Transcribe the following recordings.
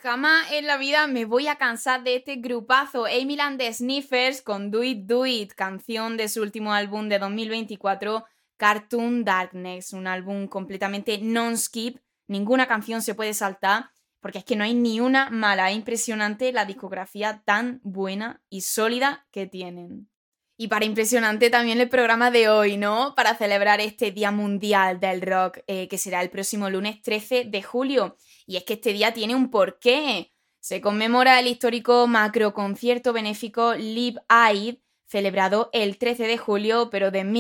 Jamás en la vida me voy a cansar de este grupazo. Emil and the Sniffers con Do It, Do It, canción de su último álbum de 2024, Cartoon Darkness, un álbum completamente non-skip, ninguna canción se puede saltar, porque es que no hay ni una mala. Es impresionante la discografía tan buena y sólida que tienen. Y para impresionante también el programa de hoy, ¿no? Para celebrar este Día Mundial del Rock, que será el próximo lunes 13 de julio. Y es que este día tiene un porqué. Se conmemora el histórico macroconcierto benéfico Live Aid, celebrado el 13 de julio, pero de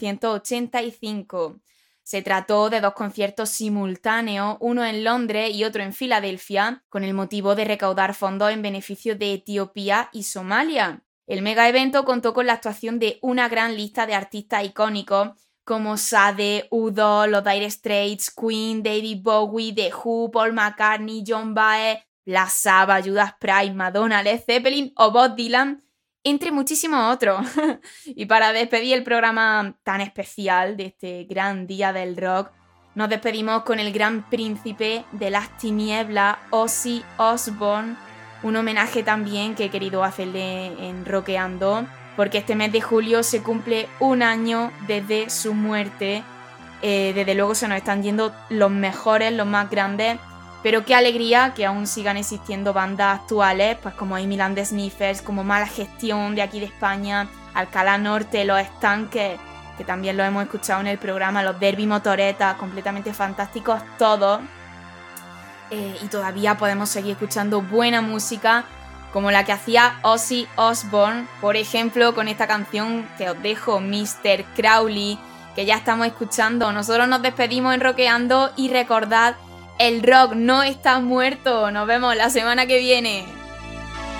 1985. Se trató de dos conciertos simultáneos, uno en Londres y otro en Filadelfia, con el motivo de recaudar fondos en beneficio de Etiopía y Somalia. El mega evento contó con la actuación de una gran lista de artistas icónicos como Sade, U2, los Dire Straits, Queen, David Bowie, The Who, Paul McCartney, John Baez, Black Sabbath, Judas Priest, Madonna, Led Zeppelin o Bob Dylan, entre muchísimos otros. Y para despedir el programa tan especial de este gran día del rock, nos despedimos con el gran príncipe de las tinieblas, Ozzy Osbourne, un homenaje también que he querido hacerle en Rockeando, porque este mes de julio se cumple un año desde su muerte. Desde luego se nos están yendo los mejores, los más grandes, pero qué alegría que aún sigan existiendo bandas actuales, pues como Emil and the Sniffers, como Mala Gestión de aquí de España, Alcalá Norte, Los Estanques, que también lo hemos escuchado en el programa, los Derby Motoreta, completamente fantásticos todos. Y todavía podemos seguir escuchando buena música como la que hacía Ozzy Osbourne, por ejemplo, con esta canción que os dejo, Mr. Crowley, que ya estamos escuchando. Nosotros nos despedimos en Rockeando y recordad, el rock no está muerto. Nos vemos la semana que viene.